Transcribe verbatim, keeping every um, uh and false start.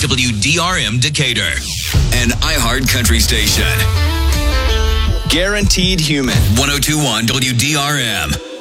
W D R M Decatur, an iHeart country station. Guaranteed Human. one oh two point one W D R M.